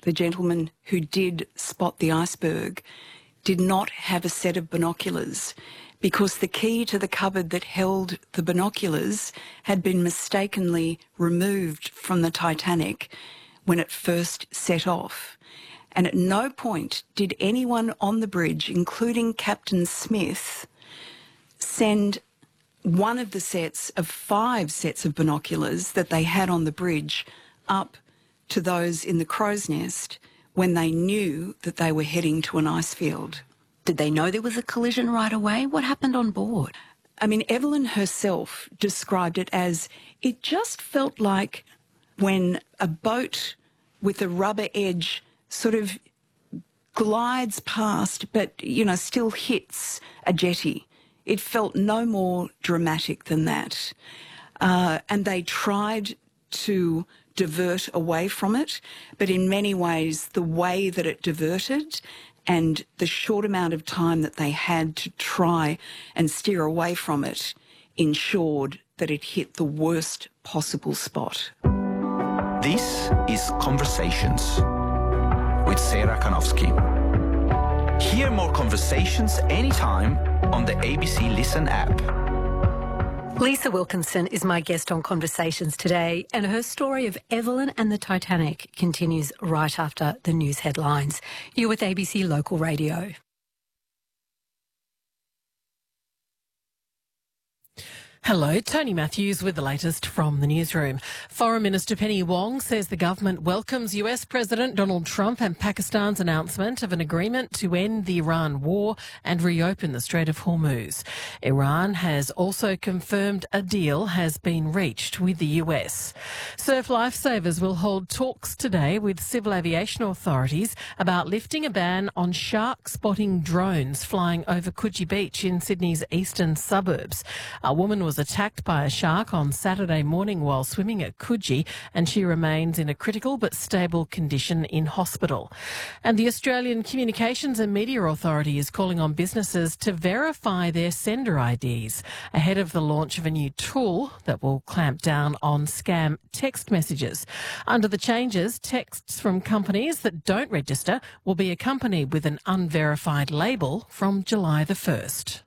the gentleman who did spot the iceberg, did not have a set of binoculars because the key to the cupboard that held the binoculars had been mistakenly removed from the Titanic when it first set off. And at no point did anyone on the bridge, including Captain Smith, send one of the sets of 5 sets of binoculars that they had on the bridge up to those in the crow's nest when they knew that they were heading to an ice field. Did they know there was a collision right away? What happened on board? I mean, Evelyn herself described it as, it just felt like when a boat with a rubber edge sort of glides past but, still hits a jetty. It felt no more dramatic than that. And they tried to divert away from it, but in many ways the way that it diverted and the short amount of time that they had to try and steer away from it ensured that it hit the worst possible spot. This is Conversations with Sarah Kanowski. Hear more conversations anytime on the ABC Listen app. Lisa Wilkinson is my guest on Conversations today, and her story of Evelyn and the Titanic continues right after the news headlines. You're with ABC Local Radio. Hello, Tony Matthews with the latest from the newsroom. Foreign Minister Penny Wong says the government welcomes US President Donald Trump and Pakistan's announcement of an agreement to end the Iran war and reopen the Strait of Hormuz. Iran has also confirmed a deal has been reached with the US. Surf Lifesavers will hold talks today with civil aviation authorities about lifting a ban on shark spotting drones flying over Coogee Beach in Sydney's eastern suburbs. A woman was attacked by a shark on Saturday morning while swimming at Coogee, and she remains in a critical but stable condition in hospital. And the Australian Communications and Media Authority is calling on businesses to verify their sender IDs ahead of the launch of a new tool that will clamp down on scam text messages. Under the changes, texts from companies that don't register will be accompanied with an unverified label from July the 1st.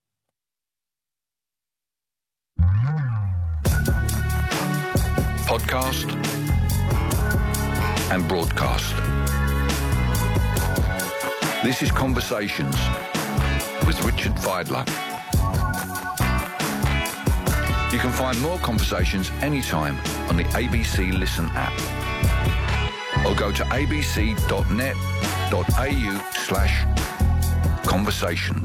Podcast and broadcast. This is Conversations with Richard Fidler. You can find more conversations anytime on the ABC Listen app or go to abc.net.au/conversations.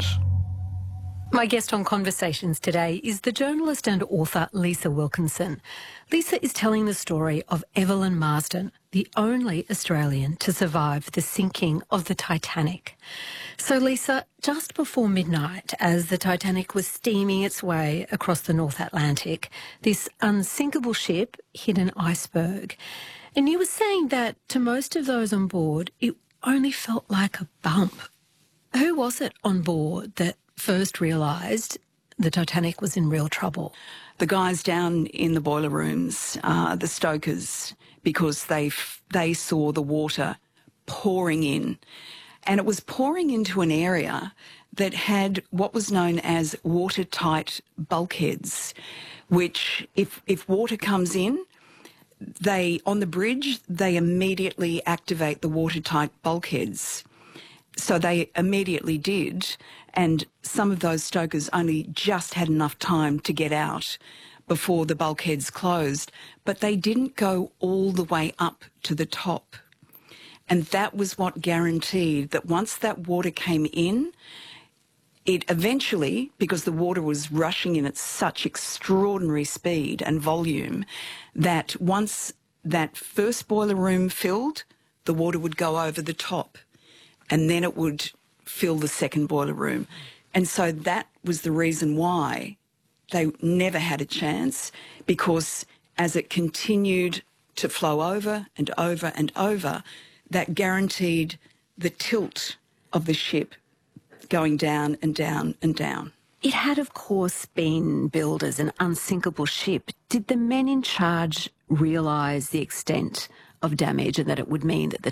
My guest on Conversations today is the journalist and author Lisa Wilkinson. Lisa is telling the story of Evelyn Marsden, the only Australian to survive the sinking of the Titanic. So Lisa, just before midnight, as the Titanic was steaming its way across the North Atlantic, this unsinkable ship hit an iceberg. And you were saying that to most of those on board, it only felt like a bump. Who was it on board that first realised the Titanic was in real trouble? The guys down in the boiler rooms, the stokers, because they saw the water pouring in. And it was pouring into an area that had what was known as watertight bulkheads, which if water comes in, on the bridge, they immediately activate the watertight bulkheads. So they immediately did, and some of those stokers only just had enough time to get out before the bulkheads closed, but they didn't go all the way up to the top. And that was what guaranteed that once that water came in, it eventually, because the water was rushing in at such extraordinary speed and volume, that once that first boiler room filled, the water would go over the top, and then it would fill the second boiler room. And so that was the reason why they never had a chance, because as it continued to flow over and over and over, that guaranteed the tilt of the ship going down and down and down. It had, of course, been billed as an unsinkable ship. Did the men in charge realise the extent of damage and that it would mean that the